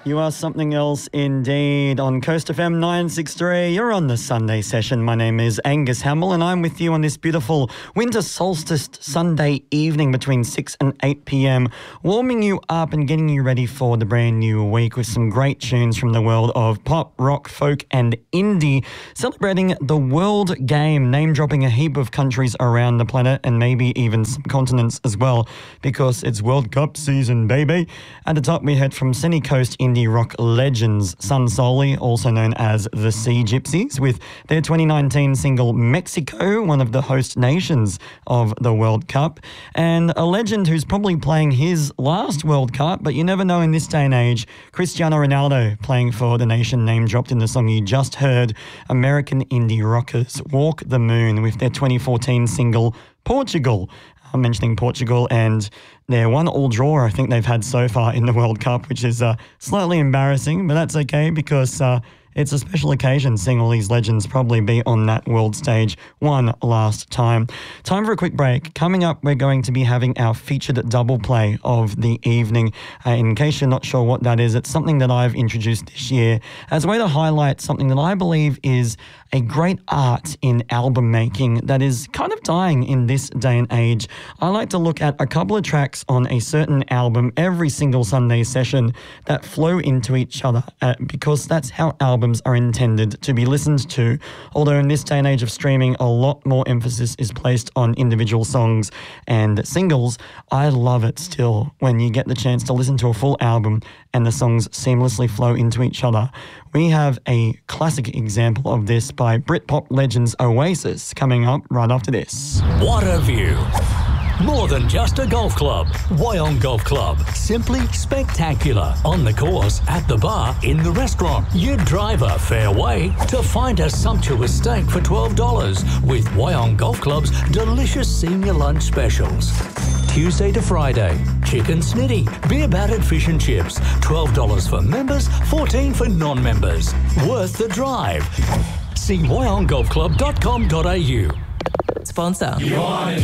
You are something else indeed on Coast FM 963. You're on the Sunday session. My name is Angus Hamill and I'm with you on this beautiful winter solstice Sunday evening between 6 and 8 p.m, warming you up and getting you ready for the brand new week with some great tunes from the world of pop, rock, folk and indie, celebrating the World Game, name-dropping a heap of countries around the planet and maybe even some continents as well, because it's World Cup season, baby. At the top, we heard from Sunny Coast indie rock legends Sun Solely, also known as the Sea Gypsies, with their 2019 single Mexico, one of the host nations of the World Cup, and a legend who's probably playing his last World Cup, but you never know in this day and age, Cristiano Ronaldo playing for the nation name dropped in the song you just heard, American indie rockers Walk the Moon with their 2014 single Portugal. I'm mentioning Portugal and their 1-1 draw I think they've had so far in the World Cup, which is slightly embarrassing, but that's okay because it's a special occasion seeing all these legends probably be on that world stage one last time. Time for a quick break. Coming up, we're going to be having our featured double play of the evening. In case you're not sure what that is, it's something that I've introduced this year as a way to highlight something that I believe is a great art in album making that is kind of dying in this day and age. I like to look at a couple of tracks on a certain album every single Sunday session that flow into each other because that's how albums are intended to be listened to. Although in this day and age of streaming, a lot more emphasis is placed on individual songs and singles, I love it still when you get the chance to listen to a full album and the songs seamlessly flow into each other. We have a classic example of this by Britpop legends Oasis coming up right after this. What a view! More than just a golf club. Wyong Golf Club. Simply spectacular. On the course, at the bar, in the restaurant. You'd drive a fair way to find a sumptuous steak for $12 with Wyong Golf Club's delicious senior lunch specials. Tuesday to Friday, chicken snitty, beer battered fish and chips. $12 for members, $14 for non-members. Worth the drive. See wyonggolfclub.com.au. Sponsor.